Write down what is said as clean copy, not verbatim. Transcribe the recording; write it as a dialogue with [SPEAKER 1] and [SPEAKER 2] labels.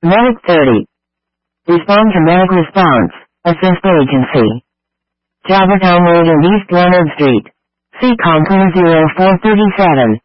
[SPEAKER 1] Medic 30. Respond to medic response. Assist agency. Java Town Road and East Leonard Street. C. Contour 0437.